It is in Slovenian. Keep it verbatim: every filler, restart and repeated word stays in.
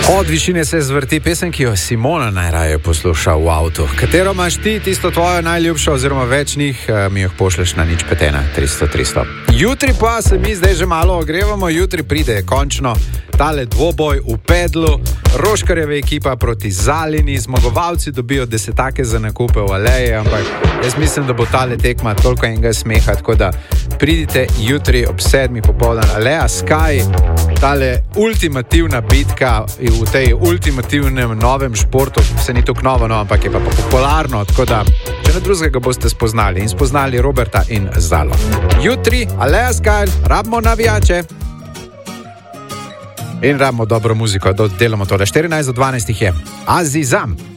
Od višine se zvrti pesem, ki jo Simona najraje posluša v avtu. Katero imaš ti, tisto tvojo najljubšo, oziroma več njih, mi jih pošleš na nič pet ena tristo tristo. Jutri pa se mi zdaj že malo ogrevamo, jutri pride končno tale dvoboj v pedlu, Roškarjeva ekipa proti Zalini, zmagovalci dobijo desetake za nakupe v Aleji, ampak jaz mislim, da bo tale tekma toliko enega smeha, tako da pridite jutri ob sedmi popoldan, Aleja Sky, tale ultimativna bitka v tej ultimativnem novem športu, se ni tako novo, no, ampak je pa popularno, tako da če na drugega boste spoznali in spoznali Roberta in Zalo. Jutri, Aleja Sky, rabimo navijače in rabimo dobro muziko, delamo tole, štirinajst do dvanajst je Azizam.